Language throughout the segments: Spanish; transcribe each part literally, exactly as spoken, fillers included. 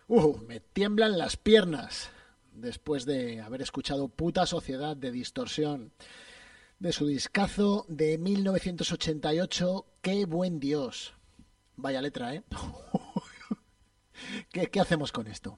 Uh, me tiemblan las piernas después de haber escuchado Puta Sociedad de Distorsión, de su discazo de mil novecientos ochenta y ocho. ¡Qué buen Dios! Vaya letra, ¿eh? ¿Qué, ¿Qué hacemos con esto?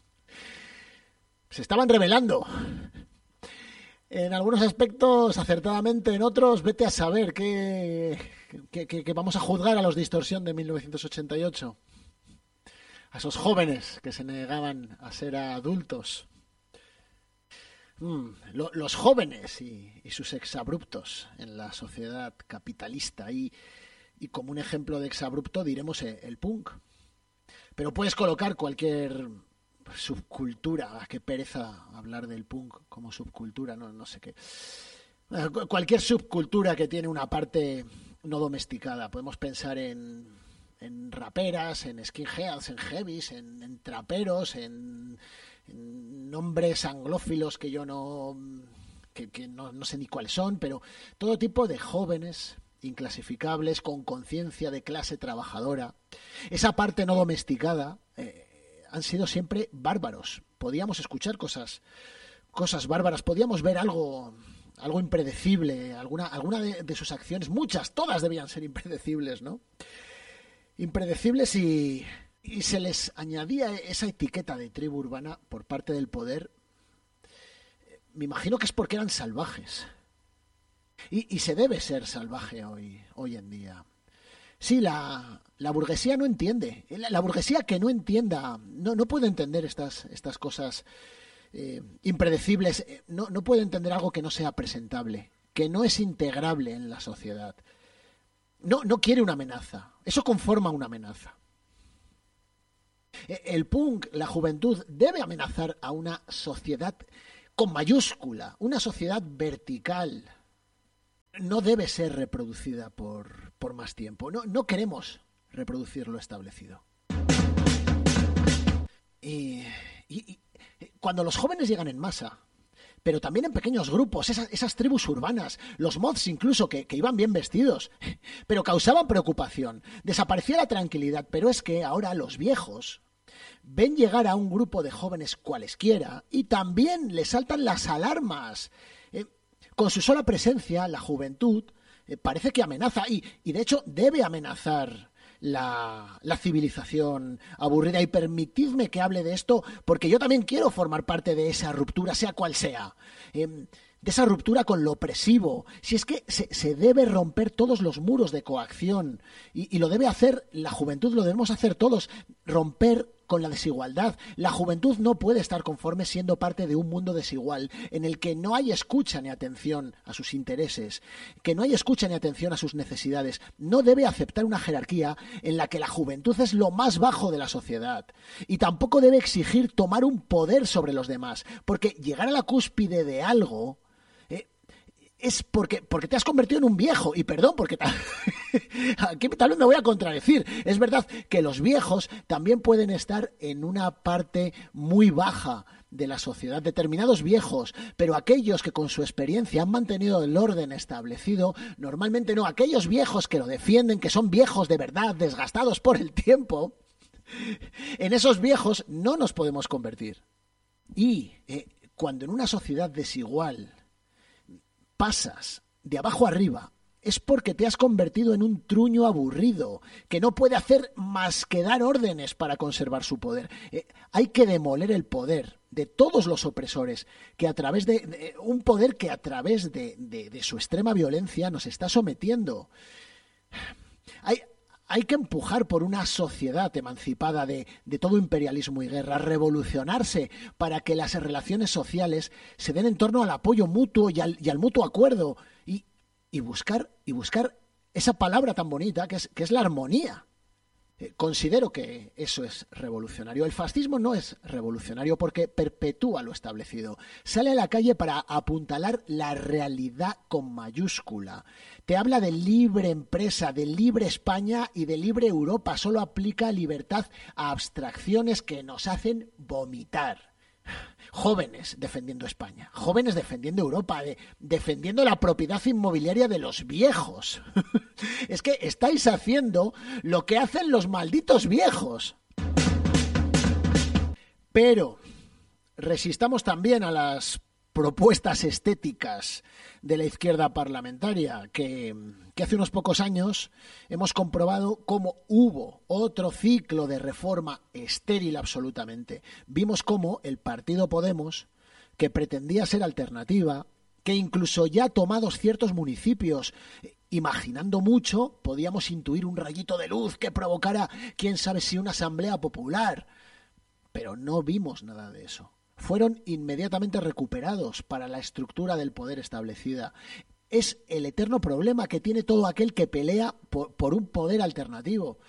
Se estaban revelando. En algunos aspectos acertadamente, en otros vete a saber que, que, que, que vamos a juzgar a los Distorsión de mil novecientos ochenta y ocho. A esos jóvenes que se negaban a ser adultos. Mm, lo, los jóvenes y, y sus exabruptos en la sociedad capitalista. Y, y como un ejemplo de exabrupto diremos el, el punk. Pero puedes colocar cualquier subcultura. Qué pereza hablar del punk como subcultura, no, no sé qué. Cualquier subcultura que tiene una parte no domesticada. Podemos pensar en, en raperas, en skinheads, en heavies, en, en traperos, en, en nombres anglófilos que yo no, que, que no, no sé ni cuáles son, pero todo tipo de jóvenes inclasificables con conciencia de clase trabajadora. Esa parte no domesticada eh, han sido siempre bárbaros. Podíamos escuchar cosas, cosas bárbaras, podíamos ver algo, algo impredecible, alguna, alguna de, de sus acciones, muchas, todas debían ser impredecibles, ¿no? Impredecibles y, y se les añadía esa etiqueta de tribu urbana por parte del poder. Me imagino que es porque eran salvajes. Y, y se debe ser salvaje hoy, hoy en día. Sí, la, la burguesía no entiende. La, la burguesía que no entienda, no, no puede entender estas, estas cosas eh, impredecibles, no, no puede entender algo que no sea presentable, que no es integrable en la sociedad. No, no quiere una amenaza. Eso conforma una amenaza. El punk, la juventud, debe amenazar a una sociedad con mayúscula, una sociedad vertical. No debe ser reproducida por, por más tiempo. No, no queremos reproducir lo establecido. Y, y, y cuando los jóvenes llegan en masa, pero también en pequeños grupos, esas, esas tribus urbanas, los mods incluso, que, que iban bien vestidos, pero causaban preocupación, desaparecía la tranquilidad, pero es que ahora los viejos ven llegar a un grupo de jóvenes cualesquiera y también les saltan las alarmas. Eh, con su sola presencia, la juventud eh, parece que amenaza y, y de hecho debe amenazar La, la civilización aburrida. Y permitidme que hable de esto porque yo también quiero formar parte de esa ruptura, sea cual sea, eh, de esa ruptura con lo opresivo. Si es que se, se debe romper todos los muros de coacción y, y lo debe hacer la juventud, lo debemos hacer todos, romper con la desigualdad. La juventud no puede estar conforme siendo parte de un mundo desigual en el que no hay escucha ni atención a sus intereses, que no hay escucha ni atención a sus necesidades. No debe aceptar una jerarquía en la que la juventud es lo más bajo de la sociedad y tampoco debe exigir tomar un poder sobre los demás, porque llegar a la cúspide de algo es porque, porque te has convertido en un viejo. Y perdón, porque tal, aquí tal vez me voy a contradecir. Es verdad que los viejos también pueden estar en una parte muy baja de la sociedad, determinados viejos, pero aquellos que con su experiencia han mantenido el orden establecido, normalmente no. Aquellos viejos que lo defienden, que son viejos de verdad, desgastados por el tiempo, en esos viejos no nos podemos convertir. Y eh, cuando en una sociedad desigual pasas de abajo arriba, es porque te has convertido en un truño aburrido, que no puede hacer más que dar órdenes para conservar su poder. Eh, hay que demoler el poder de todos los opresores, que a través de, de un poder que a través de, de, de su extrema violencia nos está sometiendo. Hay, hay que empujar por una sociedad emancipada de, de todo imperialismo y guerra, revolucionarse para que las relaciones sociales se den en torno al apoyo mutuo y al, y al mutuo acuerdo y, y, buscar, y buscar esa palabra tan bonita que es, que es la armonía. Eh, considero que eso es revolucionario. El fascismo no es revolucionario porque perpetúa lo establecido. Sale a la calle para apuntalar la realidad con mayúscula. Te habla de libre empresa, de libre España y de libre Europa. Solo aplica libertad a abstracciones que nos hacen vomitar. Jóvenes defendiendo España, jóvenes defendiendo Europa, de, defendiendo la propiedad inmobiliaria de los viejos. Es que estáis haciendo lo que hacen los malditos viejos. Pero resistamos también a las propuestas estéticas de la izquierda parlamentaria, que, que hace unos pocos años hemos comprobado cómo hubo otro ciclo de reforma estéril absolutamente. Vimos cómo el partido Podemos, que pretendía ser alternativa, que incluso ya tomados ciertos municipios, imaginando mucho, podíamos intuir un rayito de luz que provocara, quién sabe si una asamblea popular. Pero no vimos nada de eso. Fueron inmediatamente recuperados para la estructura del poder establecida. Es el eterno problema que tiene todo aquel que pelea por, por un poder alternativo.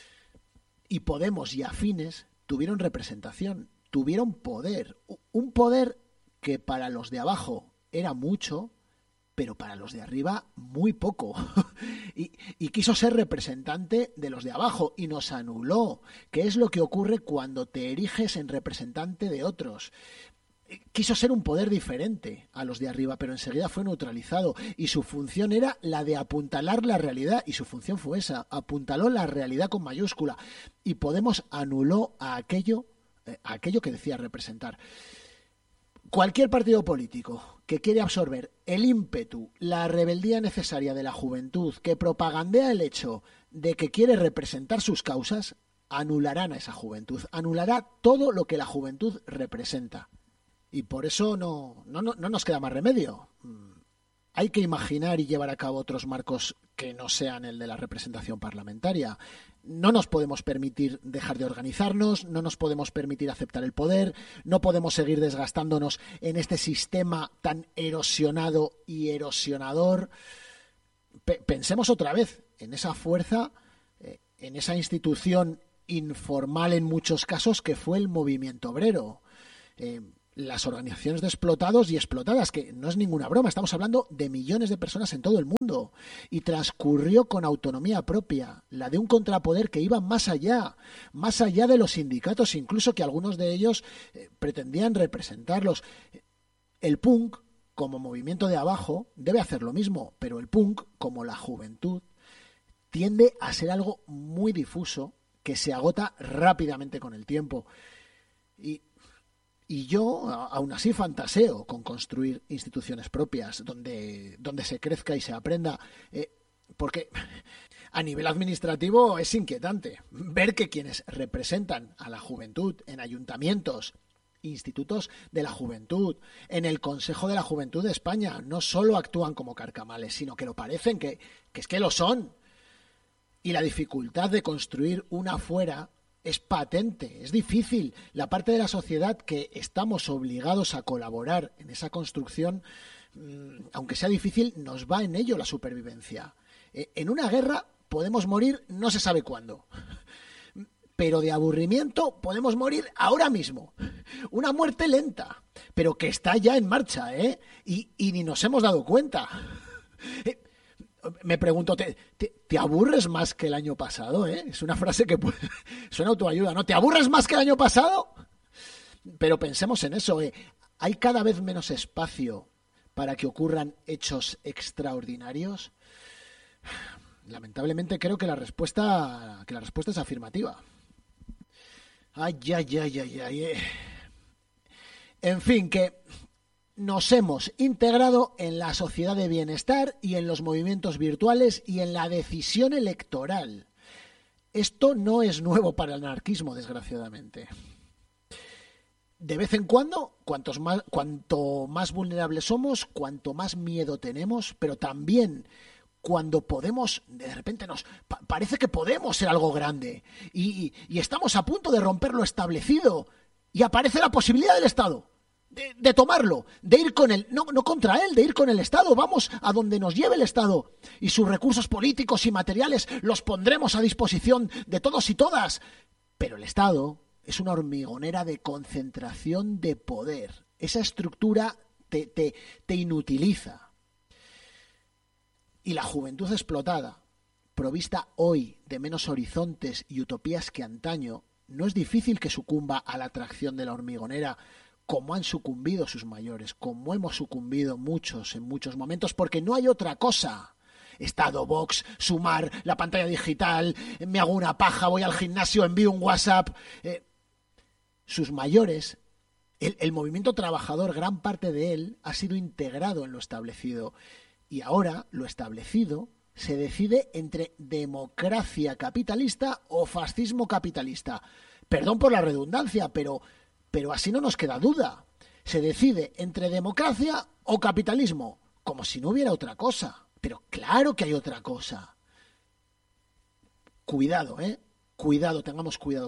Y Podemos y afines tuvieron representación, tuvieron poder. Un poder que para los de abajo era mucho, pero para los de arriba muy poco. y, y quiso ser representante de los de abajo y nos anuló, que es lo que ocurre cuando te eriges en representante de otros. Quiso ser un poder diferente a los de arriba, pero enseguida fue neutralizado y su función era la de apuntalar la realidad, y su función fue esa, apuntaló la realidad con mayúscula, y Podemos anuló a aquello, eh, a aquello que decía representar. Cualquier partido político que quiere absorber el ímpetu, la rebeldía necesaria de la juventud, que propagandea el hecho de que quiere representar sus causas, anularán a esa juventud, anulará todo lo que la juventud representa. Y por eso no, no, no nos queda más remedio. Hay que imaginar y llevar a cabo otros marcos que no sean el de la representación parlamentaria. No nos podemos permitir dejar de organizarnos, no nos podemos permitir aceptar el poder, no podemos seguir desgastándonos en este sistema tan erosionado y erosionador. P- pensemos otra vez en esa fuerza, eh, en esa institución informal en muchos casos que fue el movimiento obrero. Eh, las organizaciones de explotados y explotadas, que no es ninguna broma, estamos hablando de millones de personas en todo el mundo, y transcurrió con autonomía propia, la de un contrapoder que iba más allá, más allá de los sindicatos, incluso que algunos de ellos eh, pretendían representarlos. El punk, como movimiento de abajo, debe hacer lo mismo, pero el punk, como la juventud, tiende a ser algo muy difuso, que se agota rápidamente con el tiempo. Y Y yo, aún así, fantaseo con construir instituciones propias donde, donde se crezca y se aprenda, eh, porque a nivel administrativo es inquietante ver que quienes representan a la juventud en ayuntamientos, institutos de la juventud, en el Consejo de la Juventud de España, no solo actúan como carcamales, sino que lo parecen, que, que es que lo son. Y la dificultad de construir una fuera es patente, es difícil. La parte de la sociedad que estamos obligados a colaborar en esa construcción, aunque sea difícil, nos va en ello la supervivencia. En una guerra podemos morir no se sabe cuándo, pero de aburrimiento podemos morir ahora mismo. Una muerte lenta, pero que está ya en marcha, ¿eh? Y, y ni nos hemos dado cuenta. Me pregunto, ¿te, te, ¿te aburres más que el año pasado? ¿eh? Es una frase que puede, suena autoayuda, ¿no? ¿Te aburres más que el año pasado? Pero pensemos en eso. ¿eh? ¿Hay cada vez menos espacio para que ocurran hechos extraordinarios? Lamentablemente creo que la respuesta, que la respuesta es afirmativa. Ay, ay, ay, ay, ay. Eh. En fin, que nos hemos integrado en la sociedad de bienestar y en los movimientos virtuales y en la decisión electoral. Esto no es nuevo para el anarquismo, desgraciadamente. De vez en cuando, cuantos más, cuanto más vulnerables somos, cuanto más miedo tenemos, pero también cuando podemos, de repente nos pa- parece que podemos ser algo grande y, y, y estamos a punto de romper lo establecido y aparece la posibilidad del Estado. De, de tomarlo, de ir con él, no, no contra él, de ir con el Estado. Vamos a donde nos lleve el Estado y sus recursos políticos y materiales los pondremos a disposición de todos y todas. Pero el Estado es una hormigonera de concentración de poder. Esa estructura te, te, te inutiliza. Y la juventud explotada, provista hoy de menos horizontes y utopías que antaño, no es difícil que sucumba a la atracción de la hormigonera, como han sucumbido sus mayores, como hemos sucumbido muchos en muchos momentos, porque no hay otra cosa. Estado, Vox, Sumar, la pantalla digital, me hago una paja, voy al gimnasio, envío un WhatsApp. Eh, sus mayores, el, el movimiento trabajador, gran parte de él ha sido integrado en lo establecido. Y ahora lo establecido se decide entre democracia capitalista o fascismo capitalista. Perdón por la redundancia, pero, pero así no nos queda duda. Se decide entre democracia o capitalismo, como si no hubiera otra cosa. Pero claro que hay otra cosa. Cuidado, ¿eh? Cuidado, tengamos cuidado.